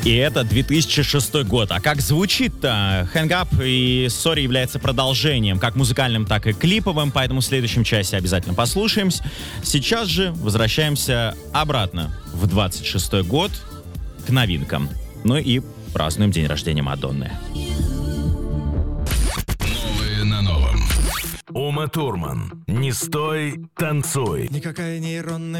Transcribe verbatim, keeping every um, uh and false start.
И это две тысячи шестой год. А как звучит-то? Hang Up и Sorry является продолжением, как музыкальным, так и клиповым, поэтому в следующем часе обязательно послушаем. Сейчас же возвращаемся обратно в двадцать шестой год к новинкам. Ну и празднуем день рождения Мадонны. Новые на новом. Ума Турман. Не стой, танцуй. Никакая нейронная